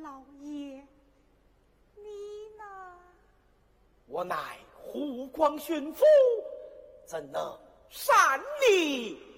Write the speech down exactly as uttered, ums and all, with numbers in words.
老爷，你呢？ 我乃湖广巡抚，怎能擅离